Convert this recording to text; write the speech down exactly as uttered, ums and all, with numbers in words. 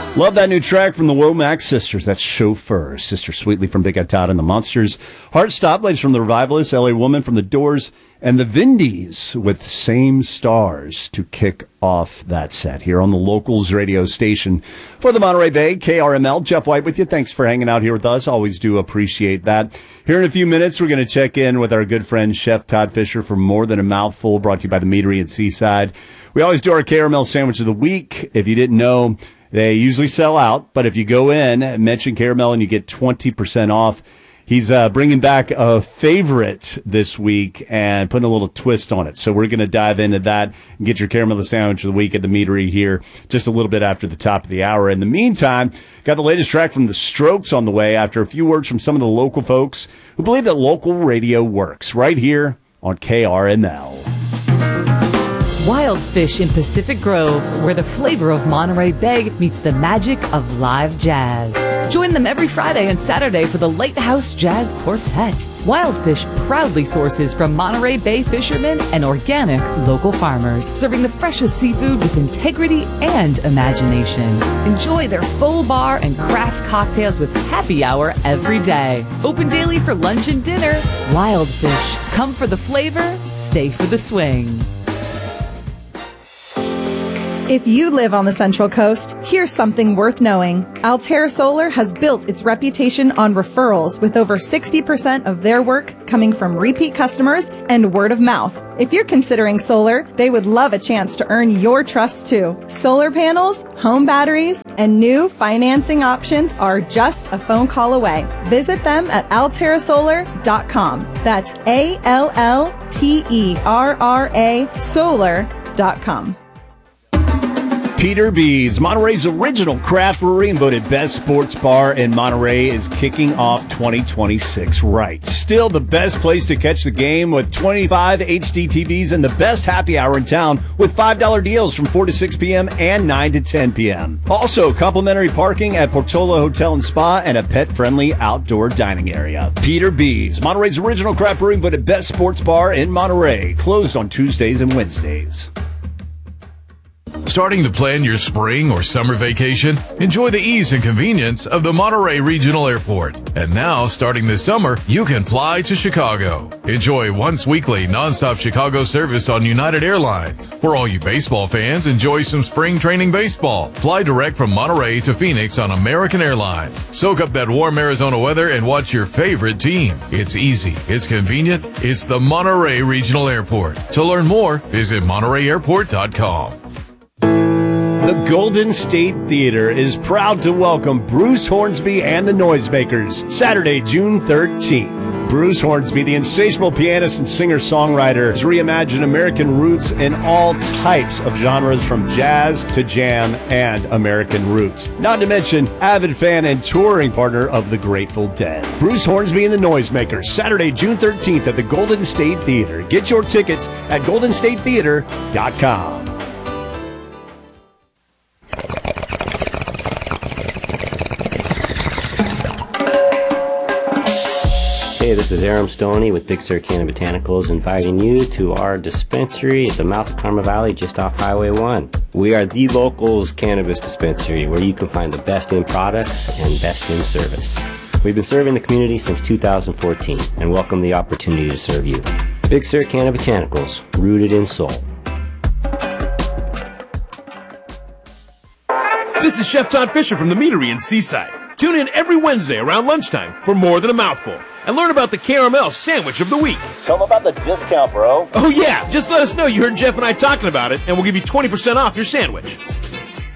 Love that new track from the Womack Sisters. That's Chauffeur. Sister Sweetly from Big Ed Todd and the Monsters. Heart Stoplights from the Revivalists. L A Woman from the Doors. And the Vindies with Same Stars to kick off that set here on the Locals radio station for the Monterey Bay, K R M L. Jeff White with you. Thanks for hanging out here with us. Always do appreciate that. Here in a few minutes, we're going to check in with our good friend Chef Todd Fisher for More Than a Mouthful, brought to you by the Meadery at Seaside. We always do our K R M L Sandwich of the Week. If you didn't know, they usually sell out, but if you go in and mention K R M L and you get twenty percent off. He's uh, bringing back a favorite this week and putting a little twist on it. So we're going to dive into that and get your K R M L Sandwich of the Week at the Meadery here just a little bit after the top of the hour. In the meantime, got the latest track from the Strokes on the way after a few words from some of the local folks who believe that local radio works right here on K R M L. Wild Fish in Pacific Grove, where the flavor of Monterey Bay meets the magic of live jazz. Join them every Friday and Saturday for the Lighthouse Jazz Quartet. Wild Fish proudly sources from Monterey Bay fishermen and organic local farmers, serving the freshest seafood with integrity and imagination. Enjoy their full bar and craft cocktails with happy hour every day. Open daily for lunch and dinner. Wild Fish, come for the flavor, stay for the swing. If you live on the Central Coast, here's something worth knowing. Altair Solar has built its reputation on referrals, with over sixty percent of their work coming from repeat customers and word of mouth. If you're considering solar, they would love a chance to earn your trust too. Solar panels, home batteries, and new financing options are just a phone call away. Visit them at altair solar dot com. That's A L L T E R R A solar dot com. Peter B's, Monterey's original craft brewery and voted best sports bar in Monterey, is kicking off twenty twenty-six right. Still the best place to catch the game with twenty-five H D T Vs and the best happy hour in town with five dollar deals from four to six p.m. and nine to ten p.m. Also, complimentary parking at Portola Hotel and Spa and a pet-friendly outdoor dining area. Peter B's, Monterey's original craft brewery and voted best sports bar in Monterey. Closed on Tuesdays and Wednesdays. Starting to plan your spring or summer vacation? Enjoy the ease and convenience of the Monterey Regional Airport. And now, starting this summer, you can fly to Chicago. Enjoy once weekly nonstop Chicago service on United Airlines. For all you baseball fans, enjoy some spring training baseball. Fly direct from Monterey to Phoenix on American Airlines. Soak up that warm Arizona weather and watch your favorite team. It's easy. It's convenient. It's the Monterey Regional Airport. To learn more, visit monterey airport dot com. The Golden State Theater is proud to welcome Bruce Hornsby and the Noisemakers Saturday, June thirteenth. Bruce Hornsby, the insatiable pianist and singer-songwriter, has reimagined American roots in all types of genres from jazz to jam and American roots. Not to mention, avid fan and touring partner of the Grateful Dead. Bruce Hornsby and the Noisemakers, Saturday, June thirteenth at the Golden State Theater. Get your tickets at golden state theater dot com. Hey, this is Aram Stoney with Big Sur Canna Botanicals, inviting you to our dispensary at the mouth of Karma Valley just off Highway one. We are the locals cannabis dispensary where you can find the best in products and best in service. We've been serving the community since two thousand fourteen and welcome the opportunity to serve you. Big Sur Canna Botanicals, rooted in soul. This is Chef Todd Fisher from the Meadery in Seaside. Tune in every Wednesday around lunchtime for More Than a Mouthful and learn about the K R M L Sandwich of the Week. Tell them about the discount, bro. Oh yeah, just let us know you heard Jeff and I talking about it and we'll give you twenty percent off your sandwich.